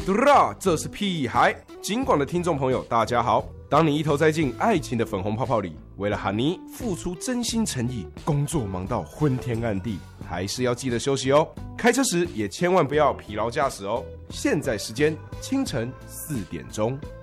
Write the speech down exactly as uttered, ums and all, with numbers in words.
嘟啦，这是屁孩。金广的听众朋友，大家好。当你一头栽进爱情的粉红泡泡里，为了喊你付出真心诚意，工作忙到昏天暗地，还是要记得休息哦。开车时也千万不要疲劳驾驶哦。现在时间清晨四点钟。